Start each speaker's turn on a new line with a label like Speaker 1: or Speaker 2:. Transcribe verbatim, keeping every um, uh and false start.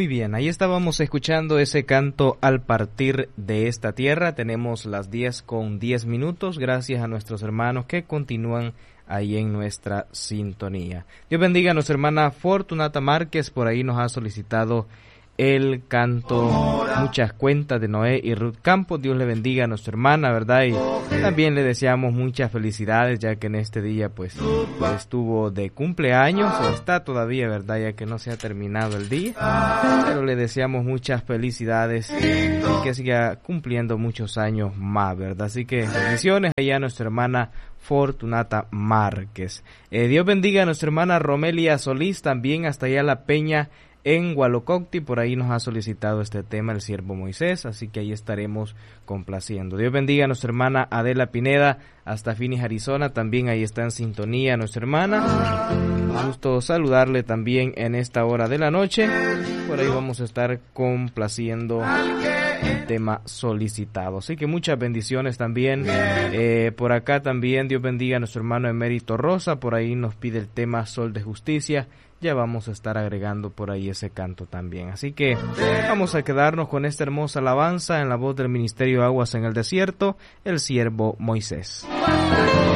Speaker 1: Muy bien, ahí estábamos escuchando ese canto Al partir de esta tierra. Tenemos las diez con diez minutos, gracias a nuestros hermanos que continúan ahí en nuestra sintonía. Dios bendiga a nuestra hermana Fortunata Márquez, por ahí nos ha solicitado el canto Muchas cuentas de Noé y Ruth Campos. Dios le bendiga a nuestra hermana, ¿verdad? Y también le deseamos muchas felicidades, ya que en este día pues estuvo de cumpleaños, o está todavía, ¿verdad? Ya que no se ha terminado el día, pero le deseamos muchas felicidades y que siga cumpliendo muchos años más, ¿verdad? Así que bendiciones allá a nuestra hermana Fortunata Márquez. Eh, Dios bendiga a nuestra hermana Romelia Solís, también hasta allá La Peña en Hualococti, por ahí nos ha solicitado este tema el siervo Moisés, así que ahí estaremos complaciendo. Dios bendiga a nuestra hermana Adela Pineda, hasta Phoenix, Arizona, también ahí está en sintonía nuestra hermana. Un gusto saludarle también en esta hora de la noche, por ahí vamos a estar complaciendo el tema solicitado, así que muchas bendiciones también. Eh, por acá también Dios bendiga a nuestro hermano Emérito Rosa, por ahí nos pide el tema Sol de Justicia. Ya vamos a estar agregando por ahí ese canto también. Así que vamos a quedarnos con esta hermosa alabanza en la voz del Ministerio Aguas en el Desierto, el siervo Moisés.